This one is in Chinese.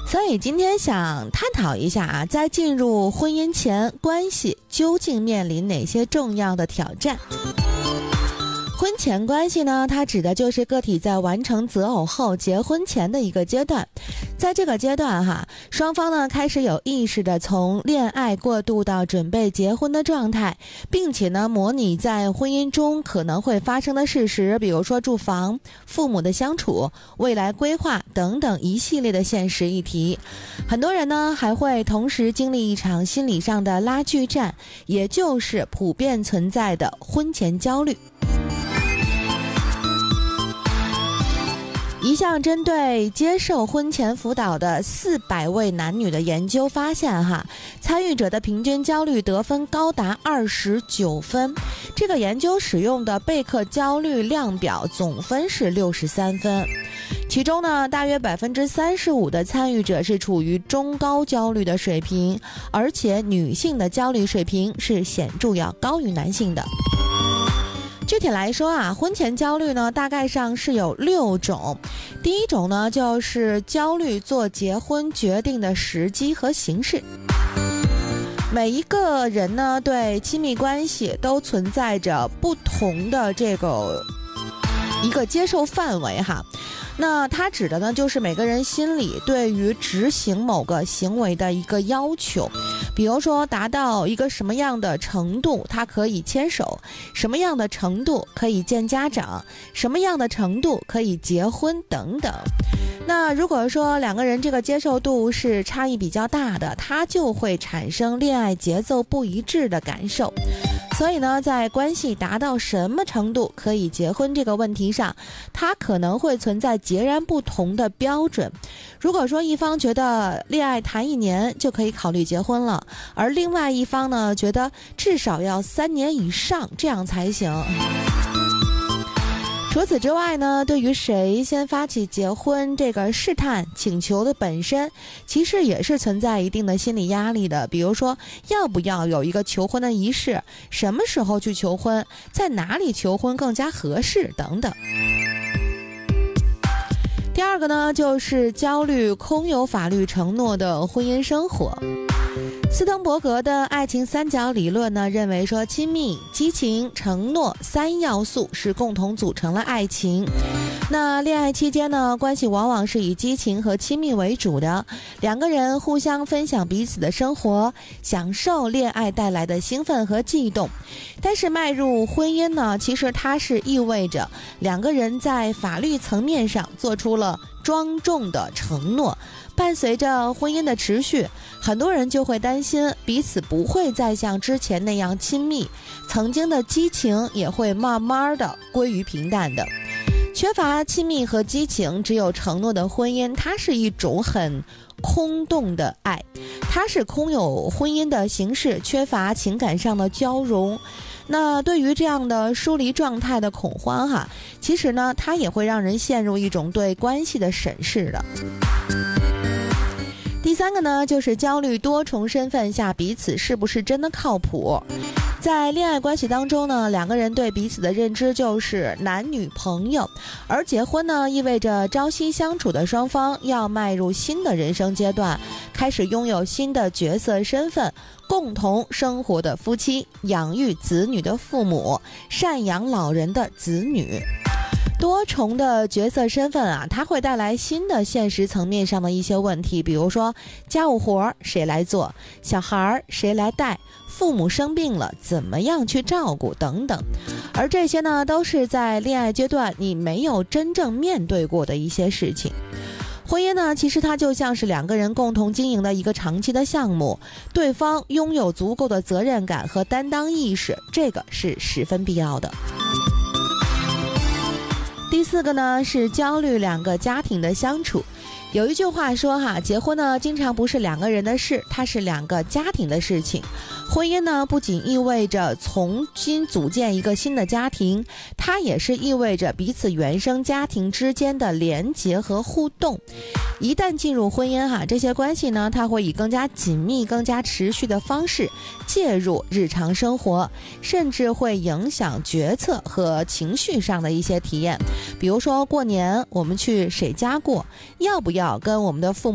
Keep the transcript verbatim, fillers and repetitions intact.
所以今天想探讨一下啊，在进入婚姻前，关系究竟面临哪些重要的挑战？婚前关系呢，它指的就是个体在完成择偶后结婚前的一个阶段。在这个阶段哈，双方呢开始有意识的从恋爱过渡到准备结婚的状态，并且呢模拟在婚姻中可能会发生的事实，比如说住房、父母的相处、未来规划等等一系列的现实议题。很多人呢还会同时经历一场心理上的拉锯战，也就是普遍存在的婚前焦虑。一项针对接受婚前辅导的四百位男女的研究发现哈，参与者的平均焦虑得分高达二十九分。这个研究使用的贝克焦虑量表总分是六十三分。其中呢，大约百分之三十五的参与者是处于中高焦虑的水平，而且女性的焦虑水平是显著要高于男性的。具体来说啊，婚前焦虑呢，大概上是有六种。第一种呢，就是焦虑做结婚决定的时机和形式。每一个人呢，对亲密关系都存在着不同的这个一个接受范围哈。那它指的呢，就是每个人心里对于执行某个行为的一个要求，比如说达到一个什么样的程度，他可以牵手，什么样的程度可以见家长，什么样的程度可以结婚等等。那如果说两个人这个接受度是差异比较大的，他就会产生恋爱节奏不一致的感受。所以呢，在关系达到什么程度可以结婚这个问题上，它可能会存在截然不同的标准。如果说一方觉得恋爱谈一年就可以考虑结婚了，而另外一方呢觉得至少要三年以上，这样才行。除此之外呢，对于谁先发起结婚这个试探请求的本身，其实也是存在一定的心理压力的。比如说，要不要有一个求婚的仪式，什么时候去求婚，在哪里求婚更加合适等等。第二个呢，就是焦虑空有法律承诺的婚姻生活。斯滕伯格的爱情三角理论呢，认为说亲密、激情、承诺三要素是共同组成了爱情。那恋爱期间呢，关系往往是以激情和亲密为主的，两个人互相分享彼此的生活，享受恋爱带来的兴奋和悸动。但是迈入婚姻呢，其实它是意味着两个人在法律层面上做出了庄重的承诺。伴随着婚姻的持续，很多人就会担心彼此不会再像之前那样亲密，曾经的激情也会慢慢的归于平淡的。缺乏亲密和激情，只有承诺的婚姻，它是一种很空洞的爱，它是空有婚姻的形式，缺乏情感上的交融。那对于这样的疏离状态的恐慌哈，其实呢，它也会让人陷入一种对关系的审视的。第三个呢，就是焦虑多重身份下彼此是不是真的靠谱。在恋爱关系当中呢，两个人对彼此的认知就是男女朋友，而结婚呢，意味着朝夕相处的双方要迈入新的人生阶段，开始拥有新的角色身份，共同生活的夫妻，养育子女的父母，赡养老人的子女。多重的角色身份啊，它会带来新的现实层面上的一些问题，比如说家务活谁来做，小孩谁来带，父母生病了怎么样去照顾等等。而这些呢，都是在恋爱阶段你没有真正面对过的一些事情。婚姻呢，其实它就像是两个人共同经营的一个长期的项目，对方拥有足够的责任感和担当意识，这个是十分必要的。第四个呢，是焦虑两个家庭的相处。有一句话说哈，结婚呢经常不是两个人的事，它是两个家庭的事情。婚姻呢不仅意味着重新组建一个新的家庭，它也是意味着彼此原生家庭之间的连结和互动。一旦进入婚姻哈，这些关系呢，它会以更加紧密、更加持续的方式介入日常生活，甚至会影响决策和情绪上的一些体验。比如说过年我们去谁家过，要不要跟我们的父母